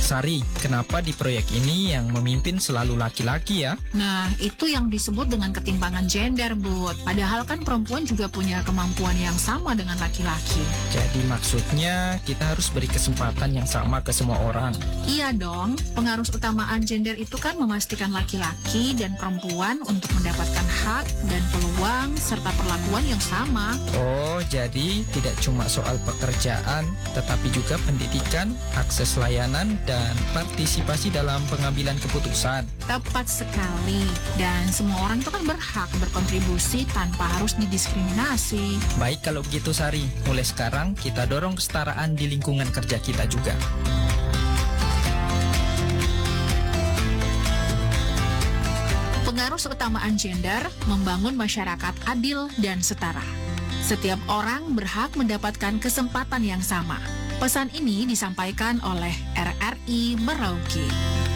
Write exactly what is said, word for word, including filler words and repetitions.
Sari, kenapa di proyek ini yang memimpin selalu laki-laki ya? Nah, itu yang disebut dengan ketimpangan gender, Bud. Padahal kan perempuan juga punya kemampuan yang sama dengan laki-laki. Jadi maksudnya kita harus beri kesempatan yang sama ke semua orang. Iya dong, pengaruh utamaan gender itu kan memastikan laki-laki dan perempuan untuk mendapatkan hak dan peluang serta perlakuan yang sama. Oh, jadi tidak cuma soal pekerjaan, tetapi juga pendidikan, akses layanan, dan partisipasi dalam pengambilan keputusan. Tepat sekali. Dan semua orang itu kan berhak berkontribusi tanpa harus didiskriminasi. Baik kalau begitu Sari, mulai sekarang kita dorong kesetaraan di lingkungan kerja kita juga. Pengaruh keutamaan gender membangun masyarakat adil dan setara. Setiap orang berhak mendapatkan kesempatan yang sama. Pesan ini disampaikan oleh R R I Merauke.